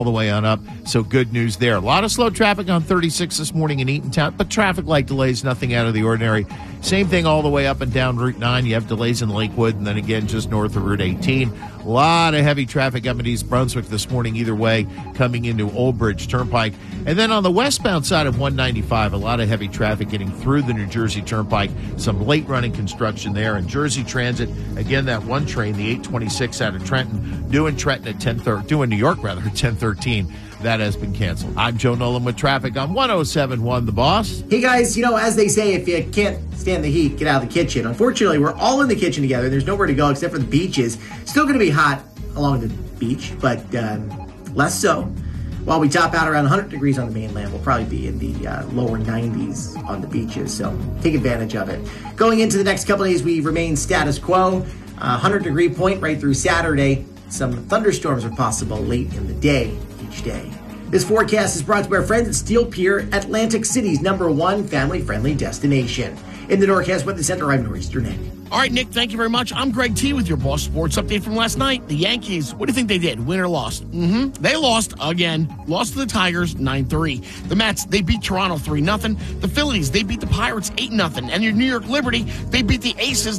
all the way on up. So good news there. A lot of slow traffic on 36 this morning in Eatontown, but traffic light delays, nothing out of the ordinary. Same thing all the way up and down Route 9. You have delays in Lakewood and then again just north of Route 18. A lot of heavy traffic up in East Brunswick this morning either way coming into Old Bridge Turnpike. And then on the westbound side of 195, a lot of heavy traffic getting through the New Jersey Turnpike. Some late running construction there. And Jersey Transit, again, that one train, the 826 out of Trenton, doing New York at 10:13. That has been canceled. I'm Joe Nolan with traffic on 107.1 The Boss. Hey guys, as they say, if you can't stand the heat, get out of the kitchen. Unfortunately, we're all in the kitchen together. There's nowhere to go except for the beaches. Still going to be hot along the beach, but less so. While we top out around 100 degrees on the mainland, we'll probably be in the lower 90s on the beaches, so take advantage of it. Going into the next couple of days, we remain status quo. 100-degree point right through Saturday. Some thunderstorms are possible late in the day each day. This forecast is brought to you by our friends at Steel Pier, Atlantic City's #1 family-friendly destination. In the Norcast Weather Center, I'm Nor'easter Nick. All right, Nick, thank you very much. I'm Greg T with your Boss Sports Update from last night. The Yankees, what do you think they did? Win or lost? They lost again. Lost to the Tigers 9-3. The Mets, they beat Toronto 3-0. The Phillies, they beat the Pirates 8-0. And your New York Liberty, they beat the Aces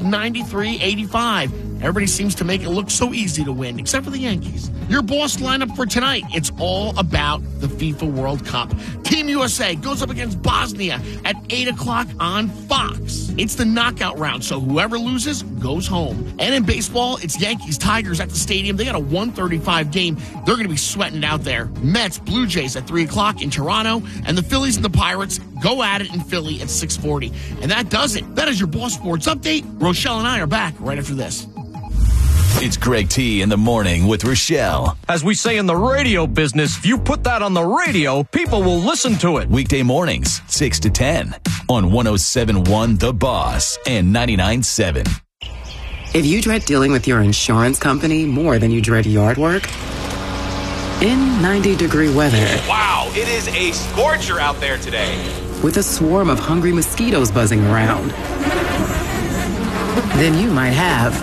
93-85. Everybody seems to make it look so easy to win, except for the Yankees. Your Boss lineup for tonight, it's all about the FIFA World Cup. Team USA goes up against Bosnia at 8 o'clock on Fox. It's the knockout round, so whoever loses goes home. And in baseball, it's Yankees-Tigers at the stadium. They got a 1:35 game. They're going to be sweating it out there. Mets, Blue Jays at 3 o'clock in Toronto. And the Phillies and the Pirates go at it in Philly at 6:40. And that does it. That is your Boss Sports Update. Rochelle and I are back right after this. It's Greg T in the morning with Rochelle. As we say in the radio business, if you put that on the radio, people will listen to it. Weekday mornings, 6 to 10 on 107.1 The Boss and 99.7. If you dread dealing with your insurance company more than you dread yard work, in 90-degree weather. Wow, it is a scorcher out there today. With a swarm of hungry mosquitoes buzzing around, then you might have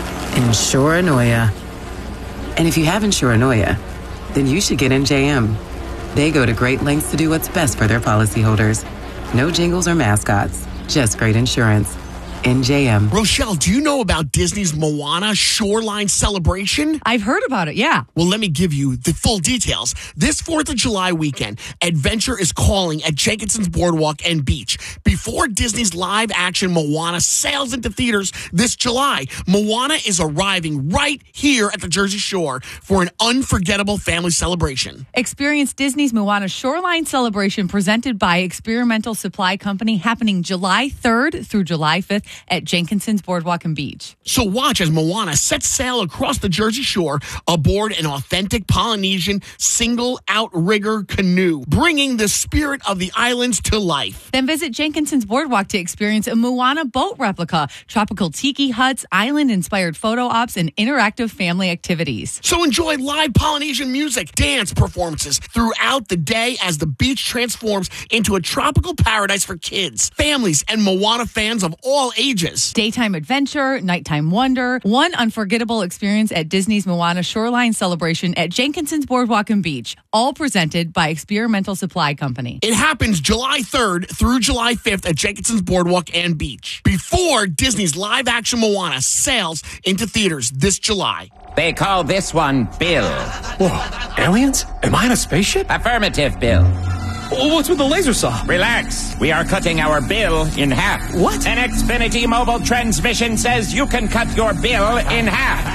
Insuranoia. And if you have Insuranoia, then you should get NJM. They go to great lengths to do what's best for their policyholders. No jingles or mascots, just great insurance. NJM. Rochelle, do you know about Disney's Moana Shoreline Celebration? I've heard about it, yeah. Well, let me give you the full details. This 4th of July weekend, adventure is calling at Jenkinson's Boardwalk and Beach. Before Disney's live-action Moana sails into theaters this July, Moana is arriving right here at the Jersey Shore for an unforgettable family celebration. Experience Disney's Moana Shoreline Celebration presented by Experimental Supply Company happening July 3rd through July 5th at Jenkinson's Boardwalk and Beach. So watch as Moana sets sail across the Jersey Shore aboard an authentic Polynesian single outrigger canoe, bringing the spirit of the islands to life. Then visit Jenkinson's Boardwalk to experience a Moana boat replica, tropical tiki huts, island-inspired photo ops, and interactive family activities. So enjoy live Polynesian music, dance performances throughout the day as the beach transforms into a tropical paradise for kids, families, and Moana fans of all ages. Daytime adventure, nighttime wonder, one unforgettable experience at Disney's Moana Shoreline Celebration at Jenkinson's Boardwalk and Beach, all presented by Experimental Supply Company. It happens July 3rd through July 5th at Jenkinson's Boardwalk and Beach, before Disney's live-action Moana sails into theaters this July. They call this one Bill. Whoa, aliens? Am I in a spaceship? Affirmative, Bill. What's with the laser saw? Relax. We are cutting our bill in half. What? An Xfinity mobile transmission says you can cut your bill in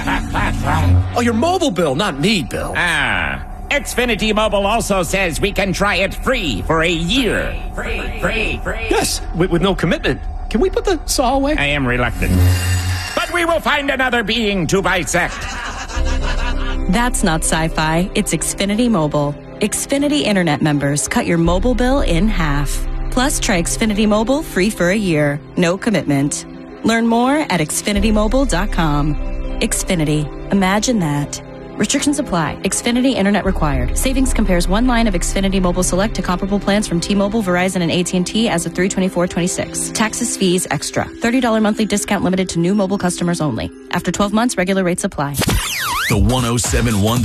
half. Oh, your mobile bill, not me, Bill. Xfinity Mobile also says we can try it free for a year. Free. Yes, with no commitment. Can we put the saw away? I am reluctant. But we will find another being to bisect. That's not sci-fi. It's Xfinity Mobile. Xfinity Internet members cut your mobile bill in half. Plus, try Xfinity Mobile free for a year. No commitment. Learn more at xfinitymobile.com. Xfinity. Imagine that. Restrictions apply. Xfinity Internet required. Savings compares one line of Xfinity Mobile Select to comparable plans from T-Mobile, Verizon, and AT&T as of 3/24/26. Taxes, fees, extra. $30 monthly discount limited to new mobile customers only. After 12 months, regular rates apply. The 107.1